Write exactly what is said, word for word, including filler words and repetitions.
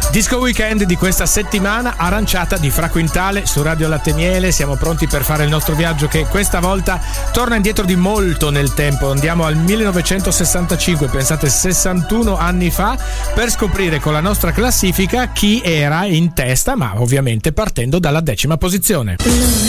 Disco Weekend di questa settimana, Aranciata di Fra Quintale su Radio Latte Miele. Siamo pronti per fare il nostro viaggio che questa volta torna indietro di molto nel tempo. Andiamo al millenovecentosessantacinque, pensate sessantuno anni fa, per scoprire con la nostra classifica chi era in testa, ma ovviamente partendo dalla decima posizione.